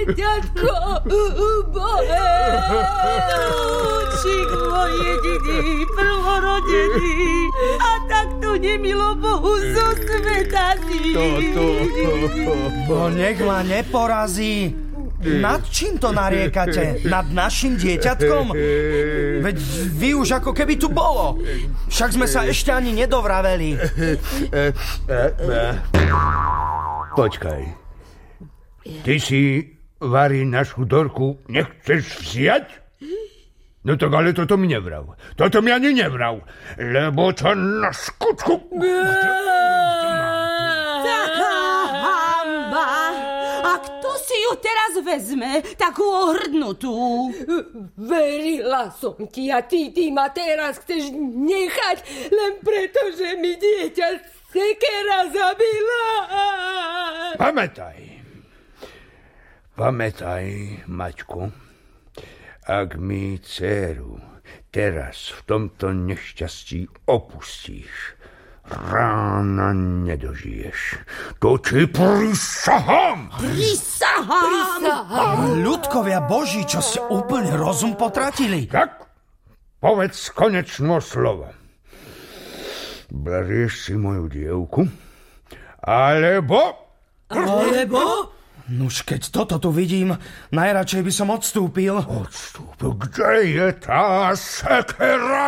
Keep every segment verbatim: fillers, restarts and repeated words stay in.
dieťatko ubohé. Vnúčik môj jediný, prvorodený, a takto nemilo Bohu zo sveta si. No nech ma neporazí. Nad čím to nariekate? Nad našim dieťatkom? Veď vy už ako keby tu bolo. Však sme sa ešte ani nedovraveli. Počkaj. Ty si, Vari, našu Dorku nechceš vziať? No tak ale toto mi nevrav. Toto mi ani nevrav. Lebo ťa na skutku... Teraz vezme takú ohrdnutú. Verila som ti a ty, ty ma teraz chceš nechať len preto, že mi dieťa sekera zabila. Pamätaj. Pamätaj, Maťku, ak mi dceru teraz v tomto nešťastí opustíš, rána nedožiješ. To ti prisahám! Prisahám! Prisahám! Ľudkovia Boží, čo ste úplne rozum potratili. Tak, povedz konečné slovo. Berieš si moju dievku? Alebo... Alebo... Nuž, keď toto tu vidím, najradšej by som odstúpil. Odstúpil? Kde je tá sekera?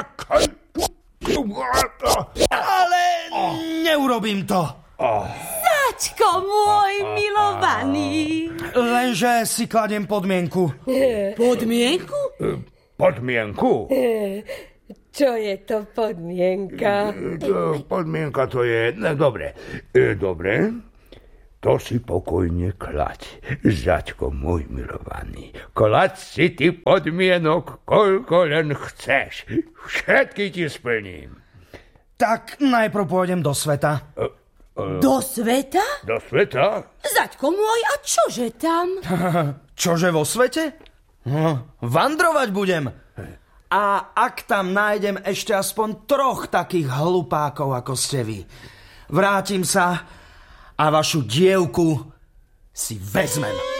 Ale neurobím to. Sačko môj milovaný. Lenže si kladiem podmienku. Podmienku? Podmienku? Čo je to podmienka? Podmienka to je... Dobre, dobre. To si pokojne klaď, Zaďko môj milovaný. Klaď si ty podmienok, koľko len chceš. Všetky ti splním. Tak najprv pôjdem do sveta. Uh, uh, do sveta? Do sveta? Zaďko môj, a čože tam? Čože vo svete? Hm, vandrovať budem. A ak tam nájdem ešte aspoň troch takých hlupákov, ako ste vy, vrátim sa a vašu dievku si vezmem.